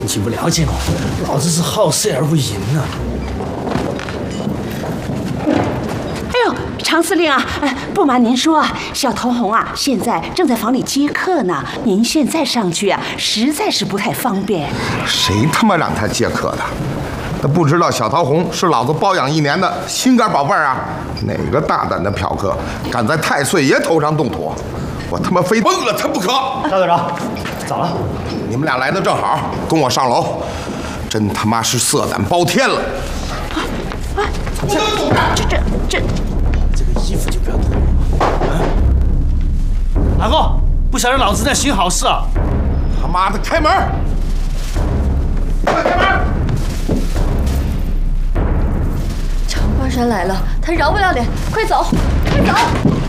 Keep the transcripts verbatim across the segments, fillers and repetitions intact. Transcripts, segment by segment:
你不了解我，老子是好事而不淫呐、 哎呦，常司令啊，不瞒您说啊，小桃红啊，现在正在房里接客呢。您现在上去啊，实在是不太方便。 谁他妈让他接客的？他不知道小桃红是老子包养一年的心肝宝贝儿啊！哪个大胆的嫖客敢在太岁爷头上动土？我他妈非崩了他不可！ 大队长，咋了？ 你们俩来的正好，跟我上楼。真他妈是色胆包天了！ 啊，这这这这， 这个衣服就不要脱了。啊！阿哥，不晓得老子在行好事啊！ 他妈的，开门！快开门！ 长花山来了，他饶不了脸，快走，快走！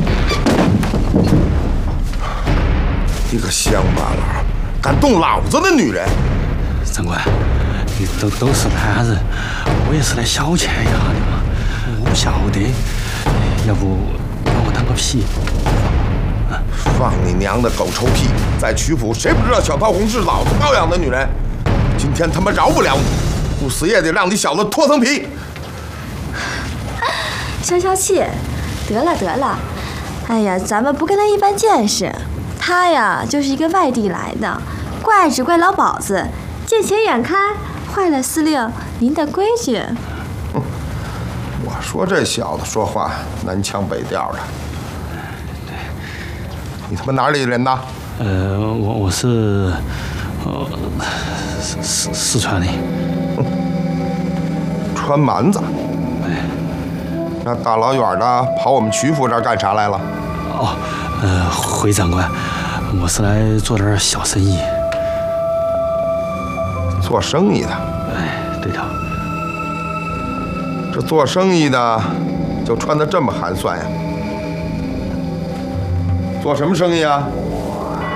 一个乡巴佬，敢动老子的女人！ 长官，你都都是男人，我也是来消遣一下的嘛。我不晓得，要不让我当个屁？啊！ 放你娘的狗臭屁！在曲阜，谁不知道小桃红是老子包养的女人？今天他妈饶不了你，不死也得让你小子脱层皮！ 消消气，得了得了。哎呀，咱们不跟他一般见识，他呀就是一个外地来的，怪只怪老鸨子见钱眼开，坏了司令您的规矩。 哼，我说这小子说话南腔北调的。 对， 你他妈哪里人呐？ 呃，我我是，呃，四四四川的。 哼，川蛮子。 哎。 那大老远的跑我们曲阜这儿干啥来了？ 哦，呃，回长官，我是来做点小生意。 做生意的？ 哎，对头。 这做生意的就穿得这么寒酸呀？做什么生意啊？